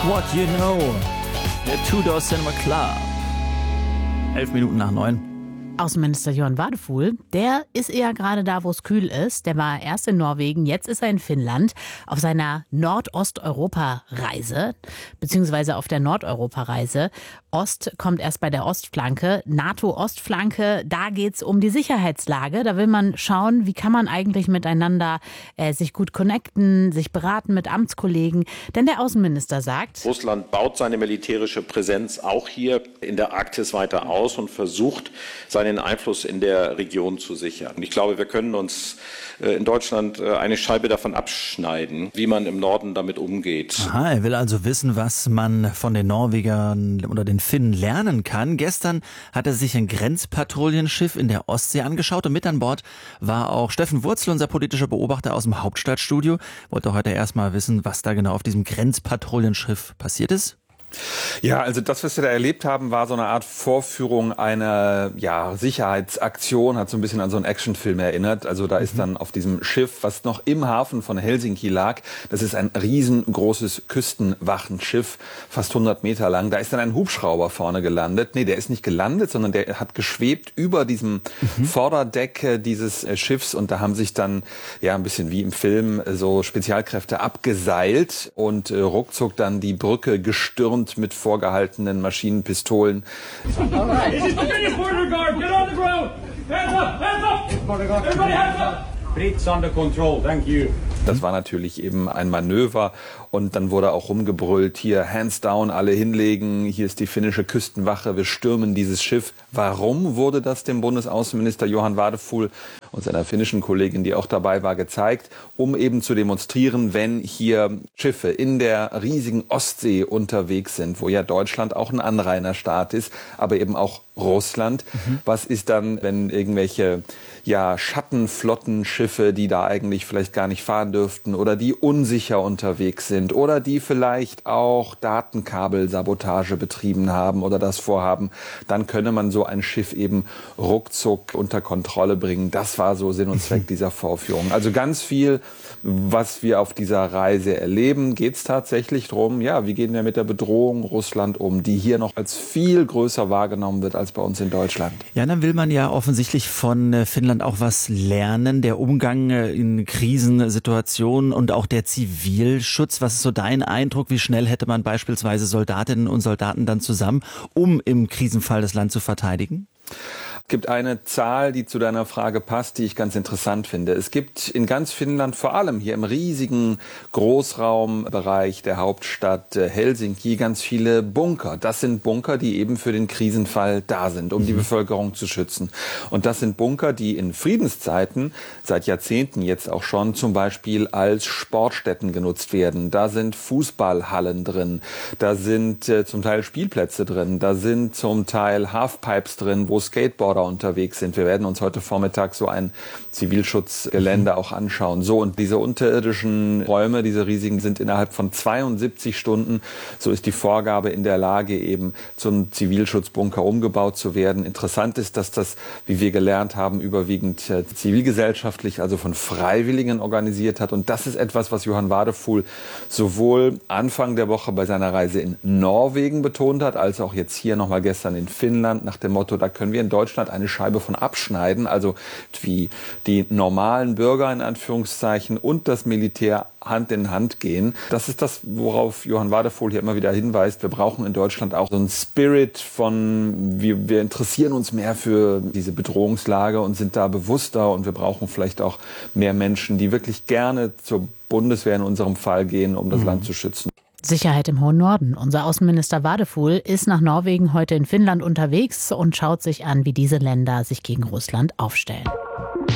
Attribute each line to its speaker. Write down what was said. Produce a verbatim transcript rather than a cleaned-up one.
Speaker 1: What You Know, der Two-Door Cinema Club. Elf Minuten nach neun.
Speaker 2: Außenminister Johan Wadefuhl, der ist eher gerade da, wo es kühl ist. Der war erst in Norwegen, jetzt ist er in Finnland auf seiner Nordosteuropa-Reise, beziehungsweise auf der Nordeuropa-Reise. Ost kommt erst bei der Ostflanke, NATO-Ostflanke, da geht's um die Sicherheitslage. Da will man schauen, wie kann man eigentlich miteinander äh, sich gut connecten, sich beraten mit Amtskollegen. Denn der Außenminister sagt,
Speaker 3: Russland baut seine militärische Präsenz auch hier in der Arktis weiter aus und versucht, seinen Einfluss in der Region zu sichern. Ich glaube, wir können uns in Deutschland eine Scheibe davon abschneiden, wie man im Norden damit umgeht.
Speaker 1: Aha, er will also wissen, was man von den Norwegern oder den Finnen lernen kann. Gestern hat er sich ein Grenzpatrouillenschiff in der Ostsee angeschaut und mit an Bord war auch Steffen Wurzel, unser politischer Beobachter aus dem Hauptstadtstudio. Wollte heute erstmal wissen, was da genau auf diesem Grenzpatrouillenschiff passiert ist.
Speaker 4: Ja, also das, was wir da erlebt haben, war so eine Art Vorführung einer ja, Sicherheitsaktion, hat so ein bisschen an so einen Actionfilm erinnert. Also da ist dann auf diesem Schiff, was noch im Hafen von Helsinki lag, das ist ein riesengroßes Küstenwachenschiff, fast hundert Meter lang, da ist dann ein Hubschrauber vorne gelandet. Nee, der ist nicht gelandet, sondern der hat geschwebt über diesem mhm. Vorderdeck dieses Schiffs und da haben sich dann, ja ein bisschen wie im Film, so Spezialkräfte abgeseilt und äh, ruckzuck dann die Brücke gestürmt mit vorgehaltenen Maschinenpistolen. Das war natürlich eben ein Manöver und dann wurde auch rumgebrüllt, hier hands down, alle hinlegen, hier ist die finnische Küstenwache, wir stürmen dieses Schiff. Warum wurde das dem Bundesaußenminister Johan Wadefuhl und seiner finnischen Kollegin, die auch dabei war, gezeigt, um eben zu demonstrieren, wenn hier Schiffe in der riesigen Ostsee unterwegs sind, wo ja Deutschland auch ein Anrainerstaat ist, aber eben auch Russland. Mhm. Was ist dann, wenn irgendwelche ja, Schattenflottenschiffe, die da eigentlich vielleicht gar nicht fahren dürften oder die unsicher unterwegs sind oder die vielleicht auch Datenkabelsabotage betrieben haben oder das vorhaben, dann könne man so ein Schiff eben ruckzuck unter Kontrolle bringen. Das war so Sinn und Zweck dieser Vorführung. Also ganz viel, was wir auf dieser Reise erleben, geht es tatsächlich darum, ja, wie gehen wir mit der Bedrohung Russland um, die hier noch als viel größer wahrgenommen wird als bei uns in Deutschland.
Speaker 1: Ja, dann will man ja offensichtlich von Finnland auch was lernen, der Umgang in Krisensituationen und auch der Zivilschutz. Was ist so dein Eindruck? Wie schnell hätte man beispielsweise Soldatinnen und Soldaten dann zusammen, um im Krisenfall das Land zu verteidigen?
Speaker 4: Es gibt eine Zahl, die zu deiner Frage passt, die ich ganz interessant finde. Es gibt in ganz Finnland, vor allem hier im riesigen Großraumbereich der Hauptstadt Helsinki, ganz viele Bunker. Das sind Bunker, die eben für den Krisenfall da sind, um die Bevölkerung zu schützen. Und das sind Bunker, die in Friedenszeiten, seit Jahrzehnten jetzt auch schon, zum Beispiel als Sportstätten genutzt werden. Da sind Fußballhallen drin, da sind äh, zum Teil Spielplätze drin, da sind zum Teil Halfpipes drin, wo Skateboarder unterwegs sind. Wir werden uns heute Vormittag so ein Zivilschutzgelände auch anschauen. So, und diese unterirdischen Räume, diese riesigen, sind innerhalb von zweiundsiebzig Stunden, so ist die Vorgabe, in der Lage, eben zum Zivilschutzbunker umgebaut zu werden. Interessant ist, dass das, wie wir gelernt haben, überwiegend äh, zivilgesellschaftlich, also von Freiwilligen organisiert hat. Und das ist etwas, was Johan Wadefuhl sowohl Anfang der Woche bei seiner Reise in Norwegen betont hat, als auch jetzt hier nochmal gestern in Finnland, nach dem Motto, da können wir in Deutschland eine Scheibe von abschneiden, also wie die normalen Bürger in Anführungszeichen und das Militär Hand in Hand gehen. Das ist das, worauf Johan Wadefuhl hier immer wieder hinweist. Wir brauchen in Deutschland auch so einen Spirit von, wir, wir interessieren uns mehr für diese Bedrohungslage und sind da bewusster und wir brauchen vielleicht auch mehr Menschen, die wirklich gerne zur Bundeswehr in unserem Fall gehen, um das mhm. Land zu schützen.
Speaker 2: Sicherheit im hohen Norden. Unser Außenminister Wadefuhl ist nach Norwegen heute in Finnland unterwegs und schaut sich an, wie diese Länder sich gegen Russland aufstellen.